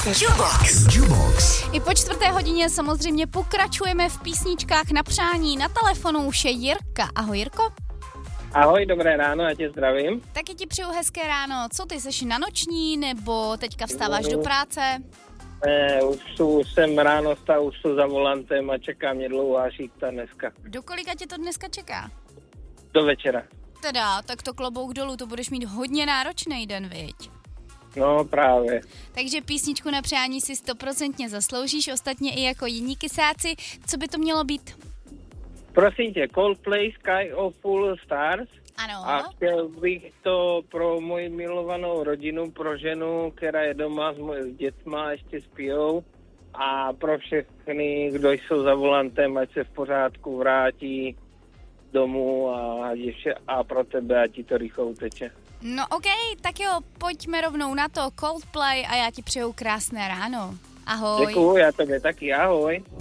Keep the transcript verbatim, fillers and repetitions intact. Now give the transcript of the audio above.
Jukebox. Jukebox. I po čtvrté hodině samozřejmě pokračujeme v písničkách na přání. Na telefonu už je Jirka. Ahoj, Jirko. Ahoj, dobré ráno, já tě zdravím. Taky ti přeju hezké ráno. Co ty, jsi na noční nebo teďka vstáváš do práce? Ne, už, jsou, už jsem ráno stál, už jsou za volantem a čeká mě dlouhá šípta dneska. Do kolika tě to dneska čeká? Do večera. Teda, tak to klobouk dolů, to budeš mít hodně náročný den, viď? No právě. Takže písničku na přání si stoprocentně zasloužíš, ostatně i jako jiní kysáci. Co by to mělo být? Prosím tě, Coldplay, Sky of Full Stars. Ano. A chtěl bych to pro moji milovanou rodinu, pro ženu, která je doma s, moj- s dětma, ještě spijou. A pro všechny, kdo jsou za volantem, ať se v pořádku vrátí domů a, vše, a pro tebe, ať ti to rychle uteče. No okej, okay, tak jo, pojďme rovnou na to Coldplay a já ti přeju krásné ráno. Ahoj. Děkuju, já tebe taky, ahoj.